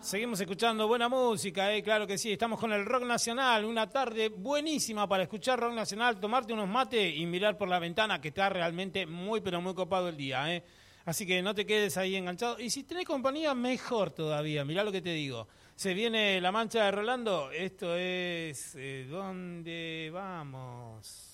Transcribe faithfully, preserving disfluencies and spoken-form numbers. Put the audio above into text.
Seguimos escuchando buena música, eh, claro que sí. Estamos con el rock nacional, una tarde buenísima para escuchar rock nacional, tomarte unos mates y mirar por la ventana, que está realmente muy, pero muy copado el día. Eh. Así que no te quedes ahí enganchado. Y si tenés compañía, mejor todavía. Mirá lo que te digo. Se viene La Mancha de Rolando. Esto es... Eh, ¿Dónde vamos?